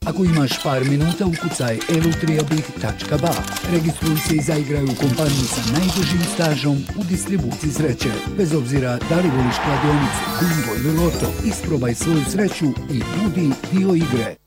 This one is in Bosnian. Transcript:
Ako imaš par minuta, ukucaj elutriabit.ba. Registruj se i zaigraj u kompaniji sa najdužim stažom u distribuciji sreće. Bez obzira da li voliš kladionice, bingo ili loto, isprobaj svoju sreću i budi dio igre.